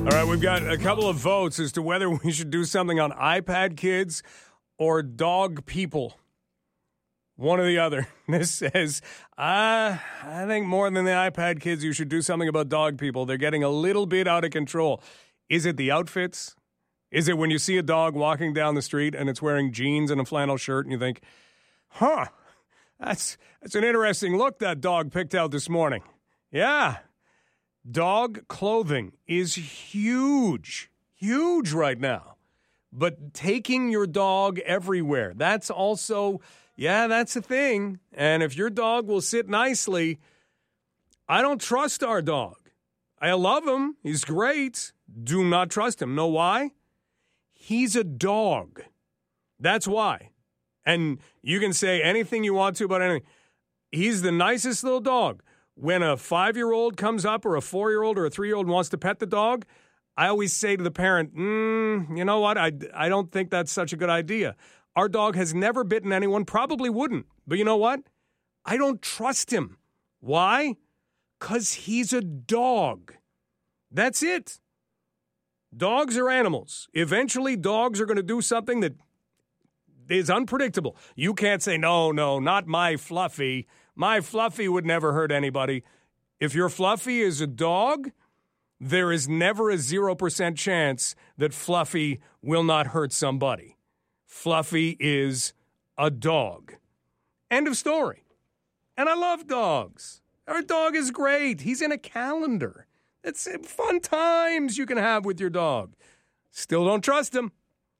All right, we've got a couple of votes as to whether we should do something on iPad kids or dog people. One or the other. This says, I think more than the iPad kids, you should do something about dog people. They're getting a little bit out of control. Is it the outfits? Is it when you see a dog walking down the street and it's wearing jeans and a flannel shirt and you think, that's an interesting look that dog picked out this morning. Yeah. Dog clothing is huge right now. But taking your dog everywhere, that's also, that's a thing. And if your dog will sit nicely, I don't trust our dog. I love him. He's great. Do not trust him. Know why? He's a dog. That's why. And you can say anything you want to about anything. He's the nicest little dog. When a 5-year-old comes up or a 4-year-old or a 3-year-old wants to pet the dog, I always say to the parent, you know what? I don't think that's such a good idea. Our dog has never bitten anyone, probably wouldn't. But you know what? I don't trust him. Why? Because he's a dog. That's it. Dogs are animals. Eventually, dogs are going to do something that is unpredictable. You can't say, no, not my Fluffy. My Fluffy would never hurt anybody. If your Fluffy is a dog, there is never a 0% chance that Fluffy will not hurt somebody. Fluffy is a dog. End of story. And I love dogs. Our dog is great. He's in a calendar. It's fun times you can have with your dog. Still don't trust him.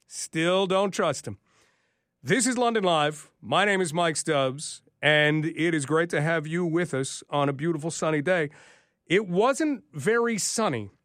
This is London Live. My name is Mike Stubbs. And it is great to have you with us on a beautiful sunny day. It wasn't very sunny